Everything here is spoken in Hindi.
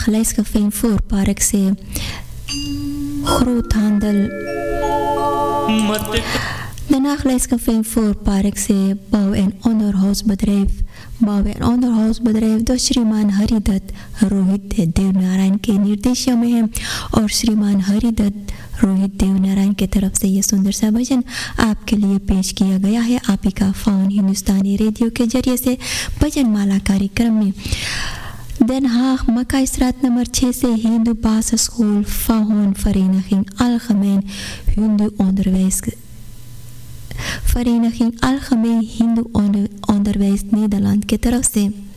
Glijsgeveen Voorpark से groothandel Daarna Glijsgeveen Voorpark से bouw- en onderhoudsbedrijf जो श्रीमान हरिदत्त रोहित देवनारायण के निर्देश में है और श्रीमान हरिदत्त रोहित देवनारायण की तरफ से ये सुंदर सा भजन आपके लिए पेश किया गया है आप ही का फोन हिंदुस्तानी रेडियो के जरिए से भजन माला कार्यक्रम में Den Haag Makkaïstraat nummer 6 से Hindu basisschool van Vereniging Algemeen Hindu Onderwijs Vereniging Algemeen Hindu Onderwijs Nederland की तरफ से